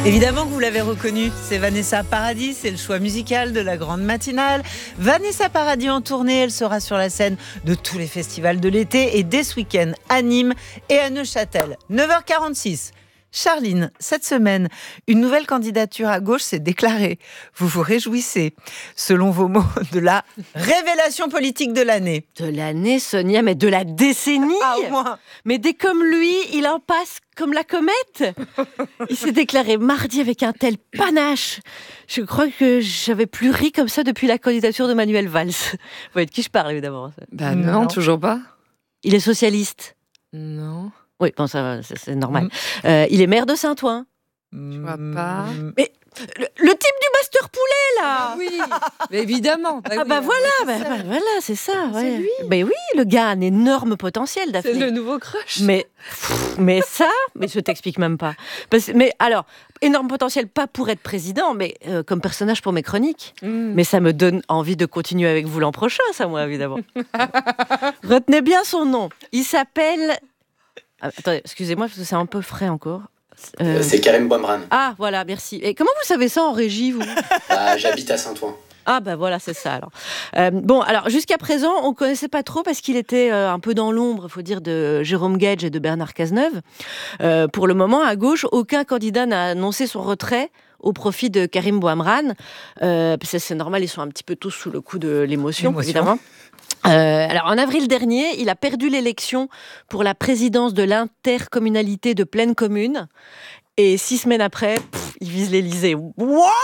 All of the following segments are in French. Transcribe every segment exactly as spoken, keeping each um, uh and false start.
Évidemment que vous l'avez reconnu, c'est Vanessa Paradis, c'est le choix musical de la grande matinale. Vanessa Paradis en tournée, elle sera sur la scène de tous les festivals de l'été et dès ce week-end à Nîmes et à Neuchâtel. neuf heures quarante-six. Charline, cette semaine, une nouvelle candidature à gauche s'est déclarée. Vous vous réjouissez, selon vos mots, de la révélation politique de l'année. De l'année, Sonia, mais de la décennie. Ah, au moins. Mais dès comme lui, il en passe comme la comète. Il s'est déclaré mardi avec un tel panache. Je crois que j'avais plus ri comme ça depuis la candidature de Manuel Valls. Vous voyez de qui je parle, évidemment. Bah non, non, toujours pas. Il est socialiste. Non. Oui, bon, ça, c'est, c'est normal. Mmh. Euh, il est maire de Saint-Ouen. Je vois pas. Mais le, le type du Master Poulet, là. Ah oui, mais évidemment. Bah ah oui, bah hein, voilà, bah, bah, bah, voilà, c'est ça. Ouais. C'est lui. Ben oui, le gars a un énorme potentiel, Daphné. C'est le nouveau crush. Mais, pff, mais ça, mais je t'explique même pas. Parce, mais alors, énorme potentiel, pas pour être président, mais euh, comme personnage pour mes chroniques. Mm. Mais ça me donne envie de continuer avec vous l'an prochain, ça, moi, évidemment. Retenez bien son nom. Il s'appelle... Ah, attendez, excusez-moi, parce que c'est un peu frais encore. Euh... C'est Karim Bouamran. Ah, voilà, merci. Et comment vous savez ça en régie, vous? Bah, j'habite à Saint-Ouen. Ah bah voilà, c'est ça alors. Euh, bon, alors jusqu'à présent, on ne connaissait pas trop parce qu'il était euh, un peu dans l'ombre, il faut dire, de Jérôme Gage et de Bernard Cazeneuve. Euh, pour le moment, à gauche, aucun candidat n'a annoncé son retrait au profit de Karim Bouamran. Euh, c'est, c'est normal, ils sont un petit peu tous sous le coup de l'émotion, l'émotion. évidemment. Euh, alors, en avril dernier, il a perdu l'élection pour la présidence de l'intercommunalité de Plaine Commune. Et six semaines après, pff, il vise l'Élysée. Wow,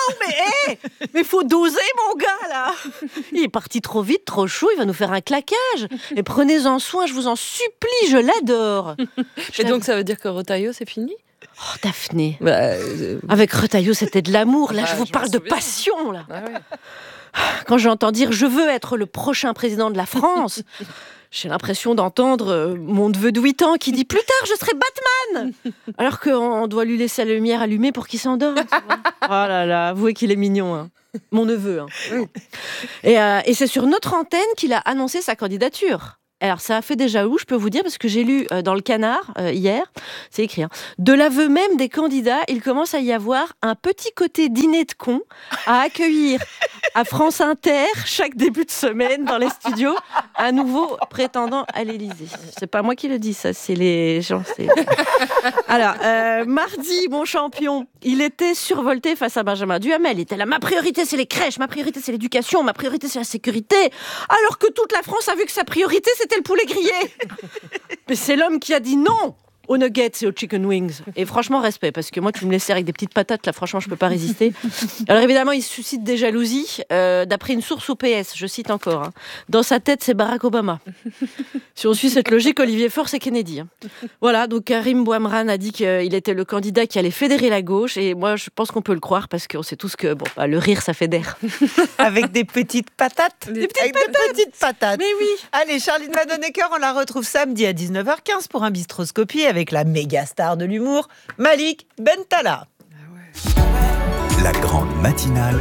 mais hey, mais faut doser, mon gars, là. Il est parti trop vite, trop chaud, il va nous faire un claquage. Et prenez-en soin, je vous en supplie, je l'adore. Et donc, ça veut dire que Retailleau, c'est fini ? Oh, Daphné. Bah, euh... Avec Retailleau, c'était de l'amour. Là, bah, je vous je parle de passion, là. Ah ouais. Quand j'entends dire « je veux être le prochain président de la France », j'ai l'impression d'entendre euh, mon neveu de huit ans qui dit « plus tard, je serai Batman !» alors qu'on doit lui laisser la lumière allumée pour qu'il s'endorme. Oh là là, avouez qu'il est mignon, hein. Mon neveu. Hein. Oui. Et, euh, et c'est sur notre antenne qu'il a annoncé sa candidature. Alors, ça a fait déjà où, je peux vous dire, parce que j'ai lu euh, dans le Canard, euh, hier, c'est écrit, hein, de l'aveu même des candidats, il commence à y avoir un petit côté dîner de cons à accueillir à France Inter, chaque début de semaine, dans les studios, un nouveau prétendant à l'Élysée. C'est pas moi qui le dis, ça, c'est les gens. C'est... Alors, euh, mardi, mon champion, il était survolté face à Benjamin Duhamel. Il était là, ma priorité, c'est les crèches, ma priorité, c'est l'éducation, ma priorité, c'est la sécurité. Alors que toute la France a vu que sa priorité, c'est c'était le poulet grillé. Mais c'est l'homme qui a dit non aux nuggets et aux chicken wings. Et franchement, respect, parce que moi, tu me laissais avec des petites patates, là, franchement, je peux pas résister. Alors évidemment, il suscite des jalousies, euh, d'après une source au P S, je cite encore. Hein. Dans sa tête, c'est Barack Obama. Si on suit cette logique, Olivier Faure, c'est Kennedy. Hein. Voilà, donc Karim Bouamran a dit qu'il était le candidat qui allait fédérer la gauche, et moi, je pense qu'on peut le croire, parce qu'on sait tous que bon, bah, le rire, ça fédère. Avec des petites patates. Des petites Avec patates. des petites patates. Mais oui. Allez, Charline Vanhoenacker, on la retrouve samedi à dix-neuf heures quinze pour un bistroscopie avec la méga star de l'humour, Malik Bentala. La grande matinale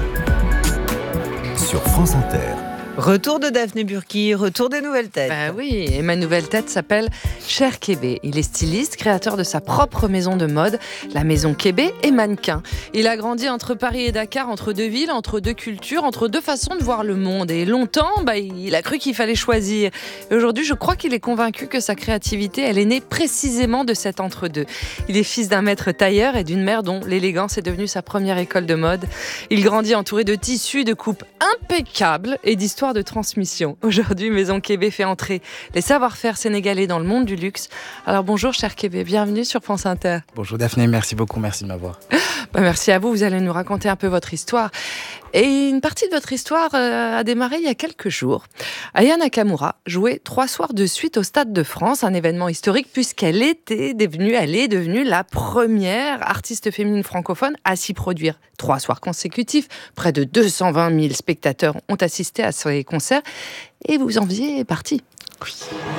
sur France Inter. Retour de Daphné Burki, retour des nouvelles têtes. Bah oui, et ma nouvelle tête s'appelle Cher Kébé. Il est styliste, créateur de sa propre maison de mode, la maison Kébé, et mannequin. Il a grandi entre Paris et Dakar, entre deux villes, entre deux cultures, entre deux façons de voir le monde. Et longtemps, bah, il a cru qu'il fallait choisir. Et aujourd'hui, je crois qu'il est convaincu que sa créativité, elle est née précisément de cet entre-deux. Il est fils d'un maître tailleur et d'une mère dont l'élégance est devenue sa première école de mode. Il grandit entouré de tissus, de coupes impeccables et d'histoires de transmission. Aujourd'hui, Maison Kébé fait entrer les savoir-faire sénégalais dans le monde du luxe. Alors bonjour cher Kébé, bienvenue sur France Inter. Bonjour Daphné, merci beaucoup, merci de m'avoir. Bah, merci à vous, vous allez nous raconter un peu votre histoire. Et une partie de votre histoire euh, a démarré il y a quelques jours. Aya Nakamura jouait trois soirs de suite au Stade de France, un événement historique puisqu'elle était devenue, elle est devenue la première artiste féminine francophone à s'y produire. Trois soirs consécutifs, près de deux cent vingt mille spectateurs ont assisté à ces concerts et vous en faisiez partie. Oui.